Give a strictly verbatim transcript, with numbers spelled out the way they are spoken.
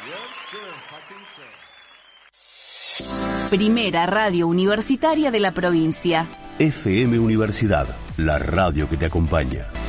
Primera radio universitaria de la provincia. F M Universidad, la radio que te acompaña.